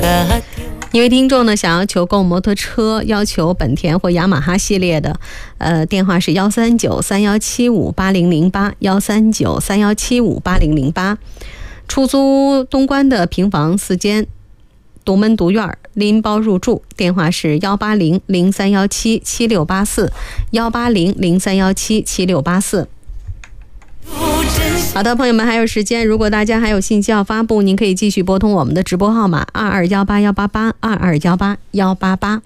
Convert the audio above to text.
一位听众呢想要求购摩托车，要求本田或雅马哈系列的，电话是13931758008，13931758008。出租东关的平房4间，独门独院，拎包入住，电话是18003177684，18003177684。好的，朋友们，还有时间，如果大家还有信息要发布，您可以继续拨通我们的直播号码22181882218188。